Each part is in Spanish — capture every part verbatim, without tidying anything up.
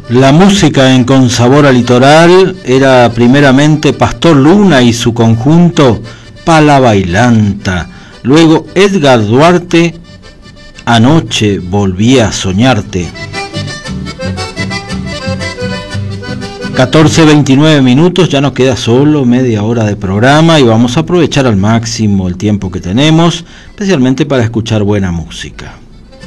La música en Con Sabor a Litoral era primeramente Pastor Luna y su conjunto Pala Bailanta, luego Edgar Duarte, Anoche volví a soñarte. catorce veintinueve minutos, ya nos queda solo media hora de programa y vamos a aprovechar al máximo el tiempo que tenemos, especialmente para escuchar buena música.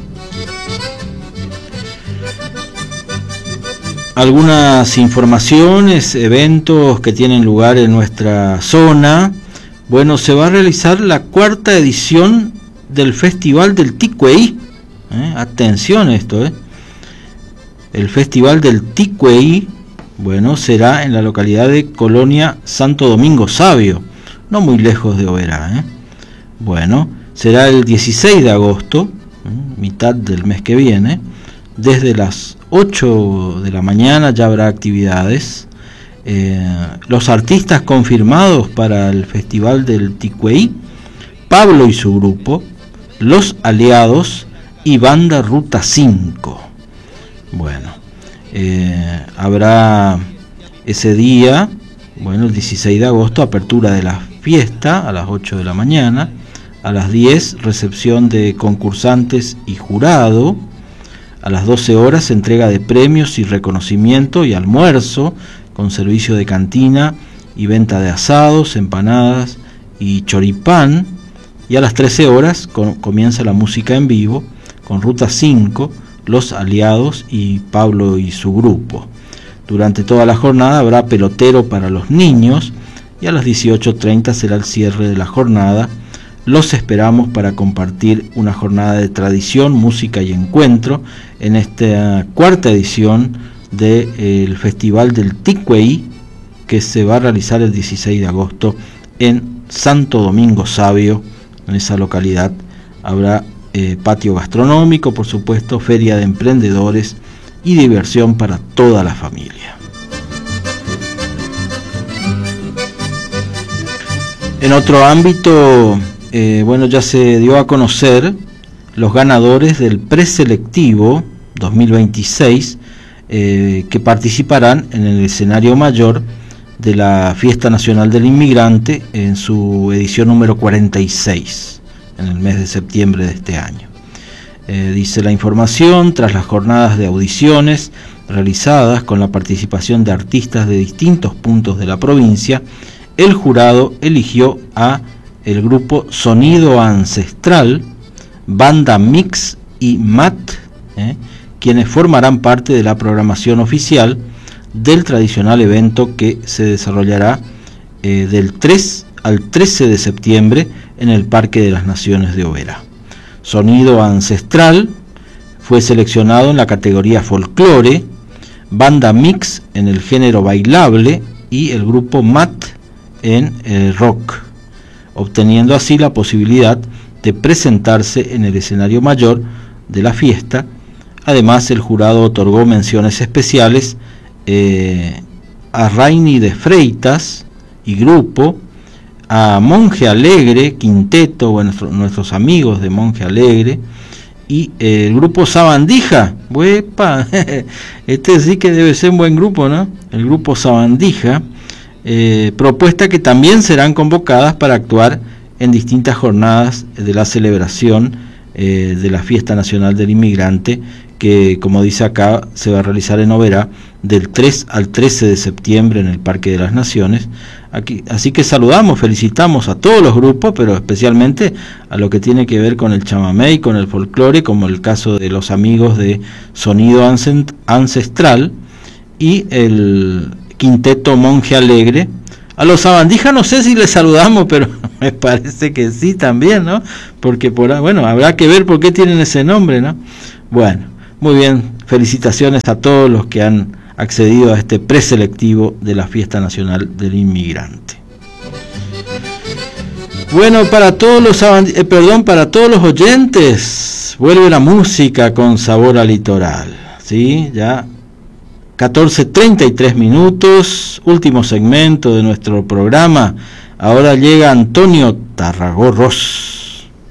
Algunas informaciones, eventos que tienen lugar en nuestra zona. Bueno, se va a realizar la cuarta edición del Festival del Ticueí. ¿Eh? Atención esto, ¿eh? El Festival del Ticueí, bueno, será en la localidad de Colonia Santo Domingo Sabio, no muy lejos de Oberá, ¿eh? Bueno, será el dieciséis de agosto, ¿eh? Mitad del mes que viene, desde las ocho de la mañana ya habrá actividades. Eh, los artistas confirmados para el Festival del Ticueí: Pablo y su grupo, Los Aliados y Banda Ruta cinco. Bueno, eh, habrá ese día, bueno, el dieciséis de agosto, apertura de la fiesta a las ocho de la mañana, a las diez recepción de concursantes y jurado, a las doce horas entrega de premios y reconocimiento y almuerzo con servicio de cantina y venta de asados, empanadas y choripán, y a las trece horas con, comienza la música en vivo con Ruta cinco, Los Aliados y Pablo y su grupo. Durante toda la jornada habrá pelotero para los niños y a las dieciocho treinta será el cierre de la jornada. Los esperamos para compartir una jornada de tradición, música y encuentro en esta cuarta edición del Festival del Ticueí, que se va a realizar el dieciséis de agosto en Santo Domingo Sabio. En esa localidad habrá eh, patio gastronómico, por supuesto, feria de emprendedores y diversión para toda la familia. En otro ámbito, eh, bueno, ya se dio a conocer los ganadores del preselectivo dos mil veintiséis, eh, que participarán en el escenario mayor de la Fiesta Nacional del Inmigrante en su edición número cuarenta y seis, en el mes de septiembre de este año. Eh, dice la información: tras las jornadas de audiciones realizadas con la participación de artistas de distintos puntos de la provincia, el jurado eligió a el grupo Sonido Ancestral, Banda Mix y M A T, eh, quienes formarán parte de la programación oficial del tradicional evento que se desarrollará eh, del tres al trece de septiembre en el Parque de las Naciones de Oberá. Sonido Ancestral fue seleccionado en la categoría folclore, Banda Mix en el género bailable y el grupo M A T en el rock, obteniendo así la posibilidad de presentarse en el escenario mayor de la fiesta. Además, el jurado otorgó menciones especiales eh, a Rainy de Freitas y grupo, a Monje Alegre, quinteto, bueno, nuestro, nuestros amigos de Monje Alegre, y eh, el grupo Sabandija. ¡Uepa! Este sí que debe ser un buen grupo, ¿no? El grupo Sabandija, eh, propuesta que también serán convocadas para actuar en distintas jornadas de la celebración eh, de la Fiesta Nacional del Inmigrante, que, como dice acá, se va a realizar en Oberá del tres al trece de septiembre en el Parque de las Naciones. Aquí, así que saludamos, felicitamos a todos los grupos, pero especialmente a lo que tiene que ver con el chamamé y con el folclore, como el caso de los amigos de Sonido Ancestral y el quinteto Monje Alegre. A los Sabandija no sé si les saludamos, pero me parece que sí también, ¿no? Porque, por bueno, habrá que ver por qué tienen ese nombre, ¿no? Bueno, muy bien, felicitaciones a todos los que han accedido a este preselectivo de la Fiesta Nacional del Inmigrante. Bueno, para todos los eh, perdón, para todos los oyentes, vuelve la música con sabor a litoral, ¿sí? Ya catorce treinta y tres minutos, último segmento de nuestro programa. Ahora llega Antonio Tarragorros.